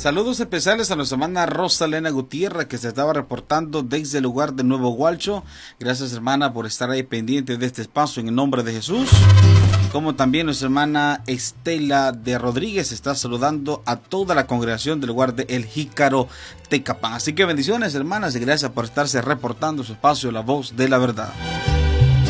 Saludos especiales a nuestra hermana Rosalena Gutiérrez, que se estaba reportando desde el lugar de Nuevo Gualcho. Gracias, hermana, por estar ahí pendiente de este espacio en el nombre de Jesús. Como también nuestra hermana Estela de Rodríguez está saludando a toda la congregación del lugar de El Jícaro, Tecapán. Así que bendiciones, hermanas, y gracias por estarse reportando su espacio, La Voz de la Verdad.